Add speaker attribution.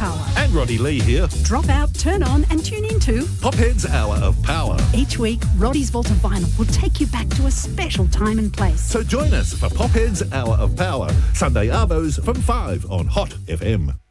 Speaker 1: Power.
Speaker 2: And Roddy Lee here.
Speaker 1: Drop out, turn on and tune into
Speaker 2: Pophead's Hour of Power.
Speaker 1: Each week, Roddy's Vault of Vinyl will take you back to a special time and place.
Speaker 2: So join us for Pophead's Hour of Power, Sunday arvos from 5 on Hot FM.